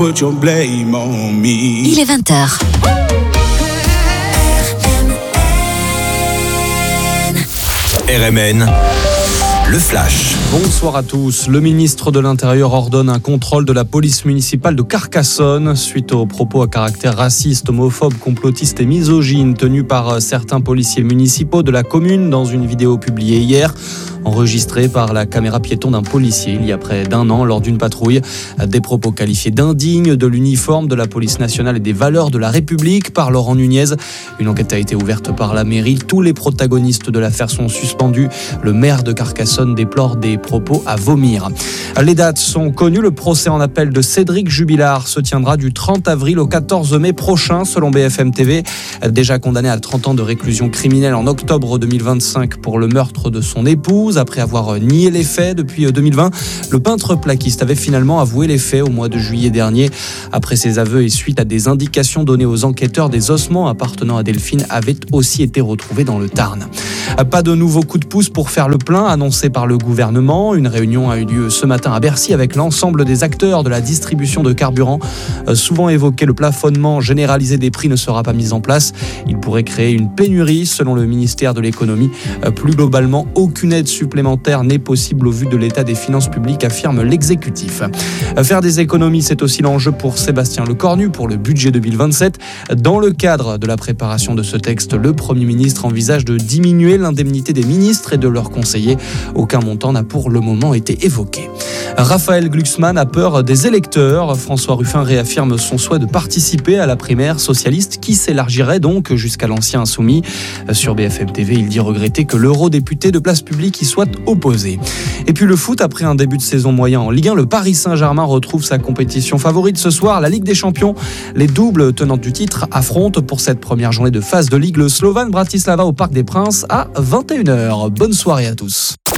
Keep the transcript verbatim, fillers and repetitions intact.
Put your blame on me. Il est vingt heures. R M N, le flash. Bonsoir à tous. Le ministre de l'Intérieur ordonne un contrôle de la police municipale de Carcassonne suite aux propos à caractère raciste, homophobe, complotiste et misogyne tenus par certains policiers municipaux de la commune dans une vidéo publiée hier. Enregistré par la caméra piéton d'un policier il y a près d'un an lors d'une patrouille. Des propos qualifiés d'indignes de l'uniforme de la police nationale et des valeurs de la République par Laurent Nunez. Une enquête a été ouverte par la mairie. Tous les protagonistes de l'affaire sont suspendus. Le maire de Carcassonne déplore des propos à vomir. Les dates sont connues. Le procès en appel de Cédric Jubilard se tiendra du trente avril au quatorze mai prochain selon B F M T V. Déjà condamné à trente ans de réclusion criminelle en octobre deux mille vingt-cinq pour le meurtre de son épouse. Après avoir nié les faits depuis deux mille vingt, le peintre plaquiste avait finalement avoué les faits au mois de juillet dernier. Après ses aveux et suite à des indications données aux enquêteurs, des ossements appartenant à Delphine avaient aussi été retrouvés dans le Tarn. Pas de nouveau coup de pouce pour faire le plein annoncé par le gouvernement. Une réunion a eu lieu ce matin à Bercy avec l'ensemble des acteurs de la distribution de carburant. Souvent évoqué, le plafonnement généralisé des prix ne sera pas mis en place. Il pourrait créer une pénurie selon le ministère de l'économie. Plus globalement, aucune aide supplémentaire n'est possible au vu de l'état des finances publiques, affirme l'exécutif. Faire des économies, c'est aussi l'enjeu pour Sébastien Lecornu pour le budget deux mille vingt-sept. Dans le cadre de la préparation de ce texte, le Premier ministre envisage de diminuer l'indemnité des ministres et de leurs conseillers. Aucun montant n'a pour le moment été évoqué. Raphaël Glucksmann a peur des électeurs. François Ruffin réaffirme son souhait de participer à la primaire socialiste qui s'élargirait donc jusqu'à l'ancien insoumis. Sur B F M T V, il dit regretter que l'eurodéputé de Place Publique y soit opposé. Et puis le foot, après un début de saison moyen en Ligue un, le Paris Saint-Germain retrouve sa compétition favorite ce soir, la Ligue des Champions. Les doubles tenantes du titre affrontent pour cette première journée de phase de Ligue le Slovan Bratislava au Parc des Princes à vingt et une heures. Bonne soirée à tous.